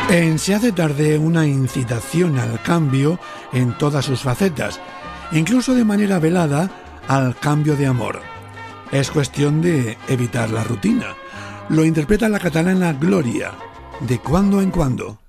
En Se hace tarde, una incitación al cambio en todas sus facetas, incluso de manera velada al cambio de amor. Es cuestión de evitar la rutina. Lo interpreta la catalana Gloria, de cuando en cuando.